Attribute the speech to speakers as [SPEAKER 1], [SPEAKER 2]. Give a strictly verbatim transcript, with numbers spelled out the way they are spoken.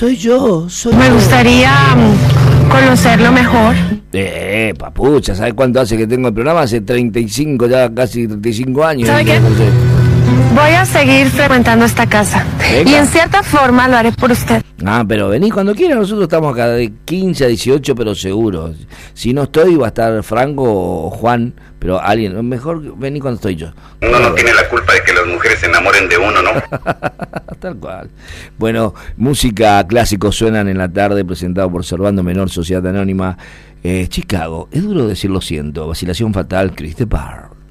[SPEAKER 1] soy yo, soy
[SPEAKER 2] Me
[SPEAKER 1] yo.
[SPEAKER 2] gustaría um, conocerlo mejor.
[SPEAKER 1] Eh, papucha, ¿sabes cuánto hace que tengo el programa? Hace treinta y cinco, ya casi treinta y cinco años.
[SPEAKER 2] ¿Sabe qué?
[SPEAKER 1] No sé.
[SPEAKER 2] Voy a seguir frecuentando esta casa.
[SPEAKER 1] Venga.
[SPEAKER 2] Y en cierta forma lo haré por usted.
[SPEAKER 1] Ah, pero vení cuando quiera, nosotros estamos acá de quince a dieciocho, pero seguros. Si no estoy, va a estar Franco o Juan, pero alguien, mejor vení cuando estoy yo.
[SPEAKER 3] Uno no tiene la culpa de que las mujeres se enamoren de uno, ¿no?
[SPEAKER 1] Tal cual. Bueno, música clásico suenan en la tarde, presentado por Servando Menor, Sociedad Anónima. Eh, Chicago, es duro decir lo siento, Vacilación Fatal, Chris de Barr.